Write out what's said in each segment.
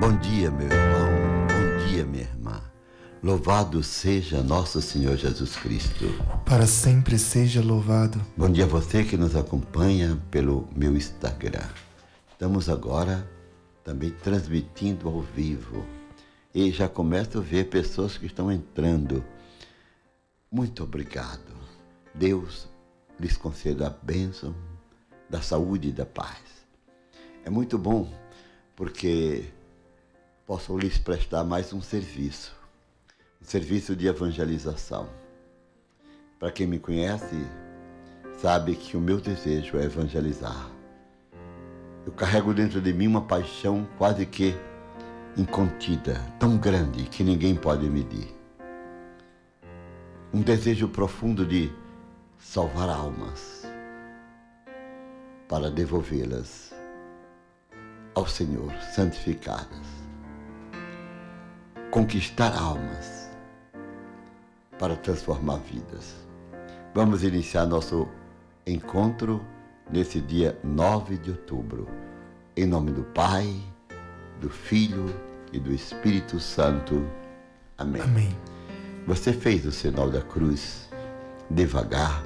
Bom dia, meu irmão. Bom dia, minha irmã. Louvado seja nosso Senhor Jesus Cristo. Para sempre seja louvado. Bom dia a você que nos acompanha pelo meu Instagram. Estamos agora também transmitindo ao vivo. E já começo a ver pessoas que estão entrando. Muito obrigado. Deus lhes conceda a bênção da saúde e da paz. É muito bom porque posso lhes prestar mais um serviço de evangelização. Para quem me conhece, sabe que o meu desejo é evangelizar. Eu carrego dentro de mim uma paixão quase que incontida, tão grande que ninguém pode medir. Um desejo profundo de salvar almas para devolvê-las ao Senhor, santificadas. Conquistar almas para transformar vidas. Vamos iniciar nosso encontro nesse dia 9 de outubro. Em nome do Pai, do Filho e do Espírito Santo. Amém. Amém. Você fez o sinal da cruz devagar,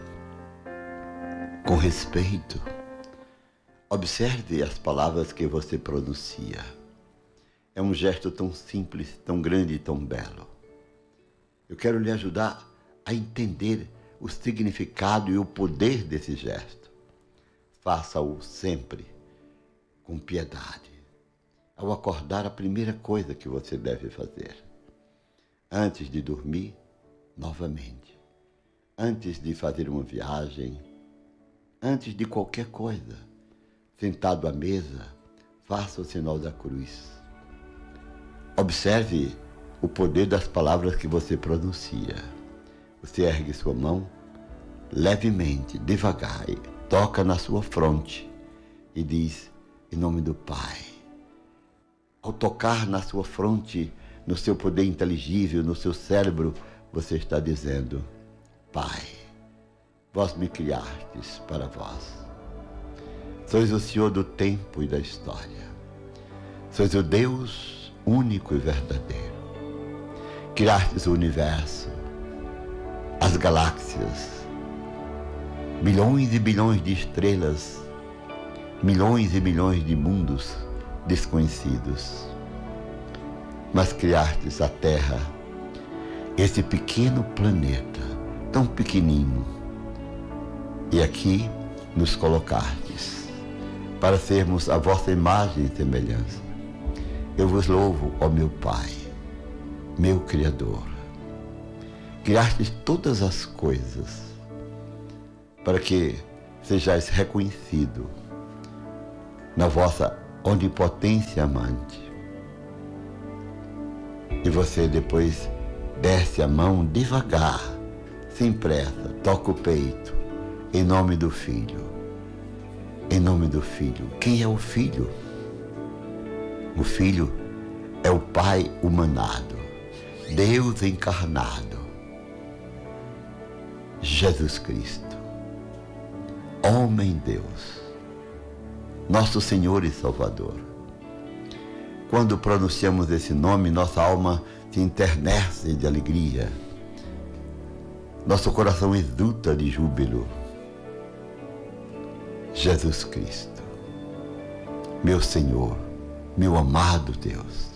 com respeito. Observe as palavras que você pronuncia. É um gesto tão simples, tão grande e tão belo. Eu quero lhe ajudar a entender o significado e o poder desse gesto. Faça-o sempre com piedade. Ao acordar, a primeira coisa que você deve fazer. Antes de dormir, novamente. Antes de fazer uma viagem, antes de qualquer coisa. Sentado à mesa, faça o sinal da cruz. Observe o poder das palavras que você pronuncia. Você ergue sua mão levemente, devagar, e toca na sua fronte e diz, em nome do Pai. Ao tocar na sua fronte, no seu poder inteligível, no seu cérebro, você está dizendo, Pai, vós me criastes para vós. Sois o Senhor do tempo e da história. Sois o Deus único e verdadeiro. Criastes o universo, as galáxias, bilhões e bilhões de estrelas, milhões e milhões de mundos desconhecidos. Mas criastes a Terra, esse pequeno planeta, tão pequenino, e aqui nos colocastes para sermos a vossa imagem e semelhança. Eu vos louvo, ó meu Pai, meu Criador. Criastes todas as coisas para que sejais reconhecido na vossa onipotência amante. E você depois desce a mão devagar, sem pressa, toca o peito, em nome do Filho. Em nome do Filho. Quem é o Filho? O Filho é o Pai humanado, Deus encarnado, Jesus Cristo, homem-Deus, nosso Senhor e Salvador. Quando pronunciamos esse nome, nossa alma se enternece de alegria, nosso coração exulta de júbilo. Jesus Cristo, meu Senhor, meu amado Deus,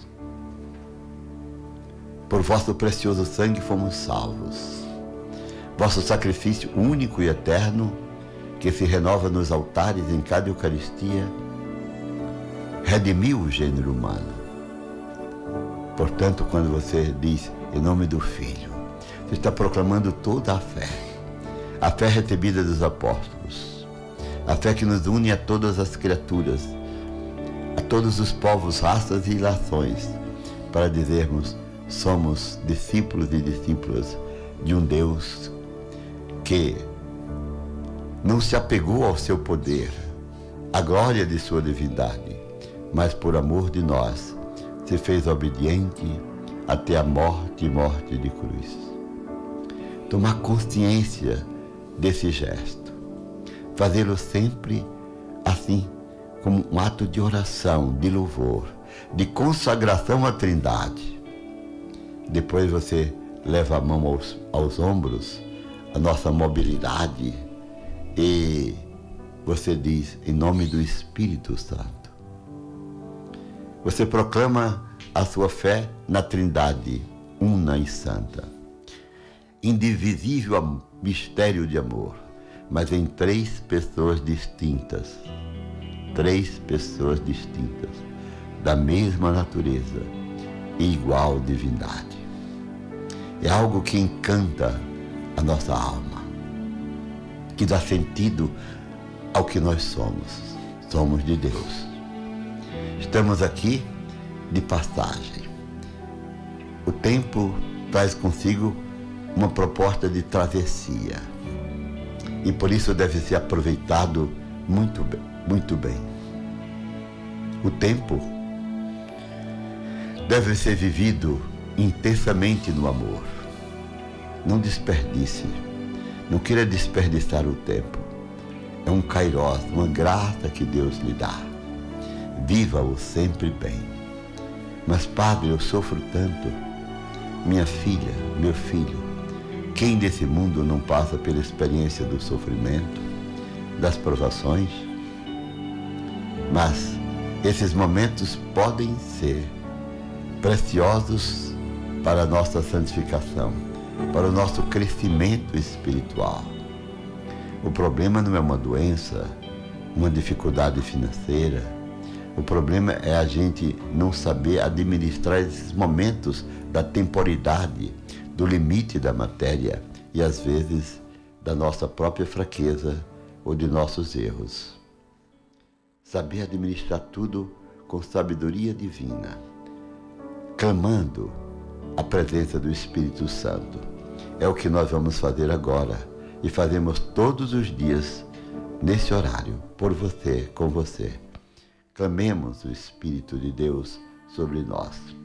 por vosso precioso sangue fomos salvos. Vosso sacrifício único e eterno, que se renova nos altares em cada Eucaristia, redimiu o gênero humano. Portanto, quando você diz em nome do Filho, você está proclamando toda a fé recebida dos apóstolos, a fé que nos une a todas as criaturas, a todos os povos, raças e nações, para dizermos, somos discípulos e discípulas de um Deus que não se apegou ao seu poder, à glória de sua divindade, mas por amor de nós, se fez obediente até a morte e morte de cruz. Tomar consciência desse gesto, fazê-lo sempre assim, como um ato de oração, de louvor, de consagração à Trindade. Depois você leva a mão aos ombros, a nossa mobilidade, e você diz, em nome do Espírito Santo. Você proclama a sua fé na Trindade, una e santa. Indivisível mistério de amor, mas em três pessoas distintas. Três pessoas distintas, da mesma natureza e igual divindade. É algo que encanta a nossa alma, que dá sentido ao que nós somos. Somos de Deus. Estamos aqui de passagem. O tempo traz consigo uma proposta de travessia e por isso deve ser aproveitado muito bem, muito bem. O tempo deve ser vivido intensamente no amor. Não desperdice, não queira desperdiçar o tempo. É um kairós, uma graça que Deus lhe dá. Viva-o sempre bem. Mas, Padre, eu sofro tanto. Minha filha, meu filho, quem desse mundo não passa pela experiência do sofrimento, das provações? Mas esses momentos podem ser preciosos para a nossa santificação, para o nosso crescimento espiritual. O problema não é uma doença, uma dificuldade financeira. O problema é a gente não saber administrar esses momentos da temporidade, do limite da matéria e, às vezes, da nossa própria fraqueza ou de nossos erros. Saber administrar tudo com sabedoria divina, clamando a presença do Espírito Santo. É o que nós vamos fazer agora e fazemos todos os dias nesse horário, por você, com você. Clamemos o Espírito de Deus sobre nós.